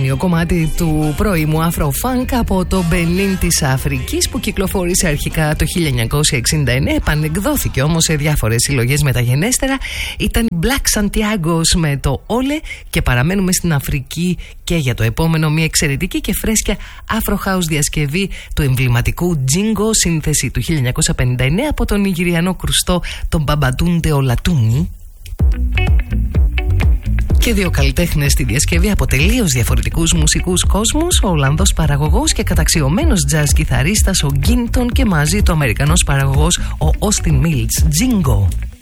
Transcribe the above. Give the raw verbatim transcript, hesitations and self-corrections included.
σπάνιο κομμάτι του πρώιμου Afro-Funk από το Μπενίν της Αφρικής, που κυκλοφόρησε αρχικά το χίλια εννιακόσια εξήντα εννέα, επανεκδόθηκε όμως σε διάφορες συλλογές μεταγενέστερα. Ήταν Black Santiagos με το Όλε, και παραμένουμε στην Αφρική και για το επόμενο, μια εξαιρετική και φρέσκια Afro House διασκευή του εμβληματικού Jingo, σύνθεση του χίλια εννιακόσια πενήντα εννέα από τον Νιγηριανό κρουστό τον Μπαμπατούντε Ολατούνι. Και δύο καλλιτέχνες στη διασκευή από τελείως διαφορετικούς μουσικούς κόσμους, ο Ολλανδός παραγωγός και καταξιωμένος jazz κιθαρίστας ο Ginton, και μαζί του Αμερικανός παραγωγός ο Austin Mills. Jingo.